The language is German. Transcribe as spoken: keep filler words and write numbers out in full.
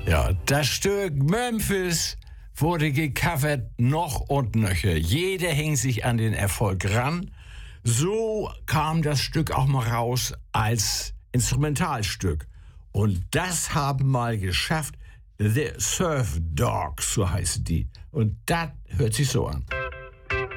Ja, das Stück Memphis wurde gecovert noch und nöcher. Jeder hing sich an den Erfolg ran. So kam das Stück auch mal raus als Instrumentalstück. Und das haben mal geschafft The Surf Dogs, so heißen die. Und das hört sich so an.